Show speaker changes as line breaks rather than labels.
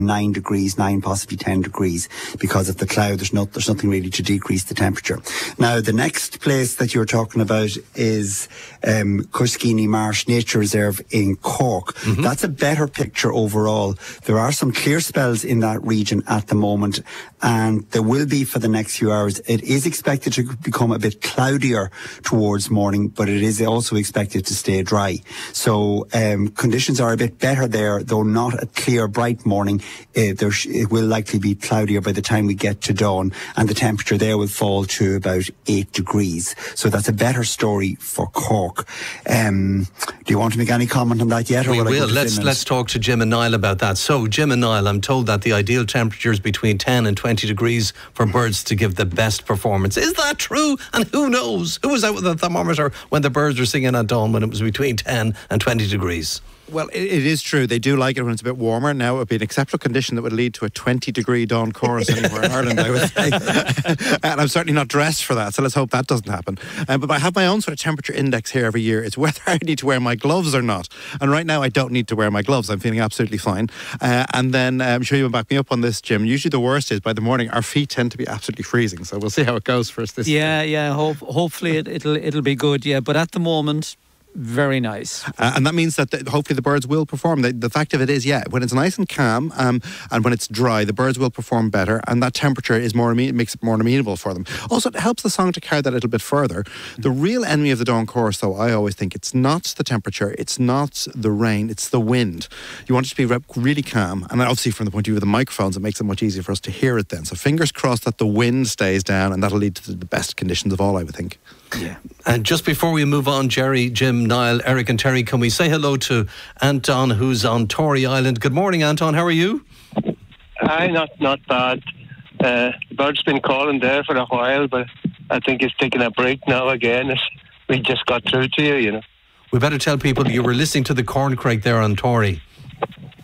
9 degrees, 9 possibly 10 degrees because of the cloud. There's nothing really to decrease the temperature. Now, the next place that you're talking about is Cuskeeney Marsh Nature Reserve in Cork. Mm-hmm. That's a better picture overall. There are some clear spells in that region at the moment, and there will be for the next few hours. It is expected to become a bit cloudier towards morning, but it is also expected to stay dry. So conditions are a bit better there, though not a clear, bright morning. It will likely be cloudier by the time we get to dawn, and the temperature there will fall to about 8 degrees. So that's a better story for Cork. Do you want to make any comment on that yet? Or
we will. Let's talk to Jim and Niall about that. So, Jim and Niall, I'm told that the ideal temperature is between 10 and 20 degrees for birds to give the best performance. Is that true? And who knows? Who was out with the thermometer when the birds were singing at dawn when it was between 10 and 20 degrees?
Well, it is true. They do like it when it's a bit warmer. Now, it would be an exceptional condition that would lead to a 20-degree dawn chorus anywhere in Ireland, I would say. And I'm certainly not dressed for that, so let's hope that doesn't happen. But I have my own sort of temperature index here every year. It's whether I need to wear my gloves or not. And right now, I don't need to wear my gloves. I'm feeling absolutely fine. And then, I'm sure you'll back me up on this, Jim. Usually the worst is, by the morning, our feet tend to be absolutely freezing. So we'll see how it goes for us this year.
Yeah. Hopefully it'll be good, yeah. But at the moment, very nice.
And that means that hopefully the birds will perform. The fact of it is, when it's nice and calm and when it's dry, the birds will perform better, and that temperature is makes it more amenable for them. Also, it helps the song to carry that a little bit further. The real enemy of the dawn chorus, though, I always think, it's not the temperature, it's not the rain, it's the wind. You want it to be really calm, and obviously from the point of view of the microphones, it makes it much easier for us to hear it then. So fingers crossed that the wind stays down, and that'll lead to the best conditions of all, I would think.
Yeah. And just before we move on, Jerry, Jim, Niall, Eric and Terry, can we say hello to Anton, who's on Tory Island? Good morning, Anton. How are you?
Hi, not bad. The bird's been calling there for a while, but I think it's taking a break now again. We just got through to you, you know.
We better tell people you were listening to the Corncrake there on Tory.